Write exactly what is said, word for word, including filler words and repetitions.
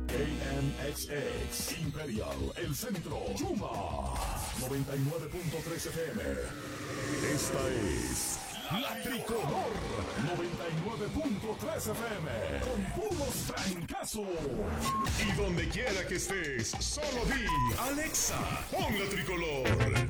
K M X X, Imperial, El Centro, Yuma, noventa y nueve punto tres F M. Esta es La Tricolor, noventa y nueve punto tres F M, con puros trancazos. Y donde quiera que estés, solo di, Alexa, pon La Tricolor.